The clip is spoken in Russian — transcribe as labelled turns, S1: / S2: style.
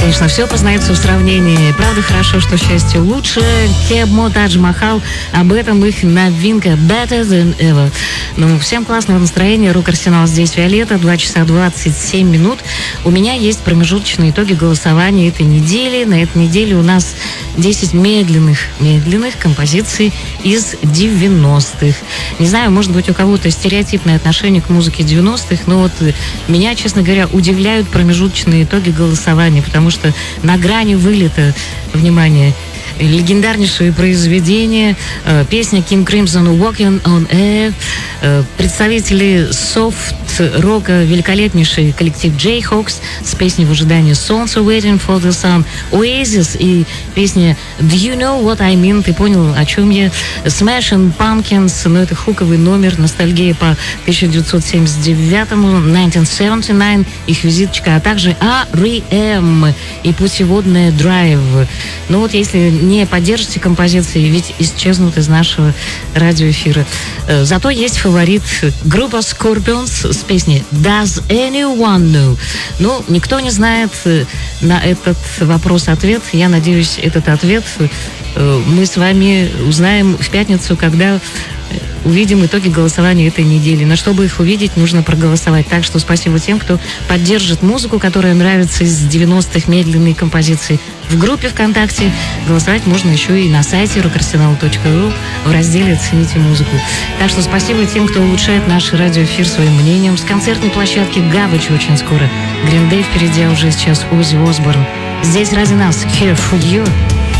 S1: Конечно, все познается в сравнении. Правда, хорошо, что счастье лучше. Кебмо, Тадж Махал. Об этом их новинка Better Than Ever. Ну, всем классного настроения. Рок-арсенал здесь, Виолетта. 2 часа 27 минут. У меня есть промежуточные итоги голосования этой недели. На этой неделе у нас 10 медленных композиций из 90-х. Не знаю, может быть, у кого-то стереотипное отношение к музыке 90-х, но вот меня, честно говоря, удивляют промежуточные итоги голосования, потому что на грани вылета, внимание, легендарнейшие произведения, песня King Crimson «Walking on Air», представители софт-рока, великолепнейший коллектив Jayhawks с песней «В ожидании солнца» «Waiting for the Sun», Oasis и песня «Do you know what I mean?» Ты понял, о чем я? Smashing Pumpkins, но это хуковый номер, ностальгия по 1979-му, 1979, их визиточка, а также R.E.M. и путеводная Drive. Ну вот если не поддержите композиции, ведь исчезнут из нашего радиоэфира. Зато есть фаворит, группа Scorpions с песней Does Anyone Know? Ну, никто не знает на этот вопрос ответ. Я надеюсь, этот ответ мы с вами узнаем в пятницу, когда увидим итоги голосования этой недели. Но чтобы их увидеть, нужно проголосовать. Так что спасибо тем, кто поддержит музыку, которая нравится из 90-х, медленные композиции в группе ВКонтакте. Голосовать можно еще и на сайте rockarsenal.ru в разделе «Оцените музыку». Так что спасибо тем, кто улучшает наш радиоэфир своим мнением. С концертной площадки Гавыч очень скоро. Green Day впереди, а уже сейчас Оззи Осборн. Здесь ради нас. Here for you.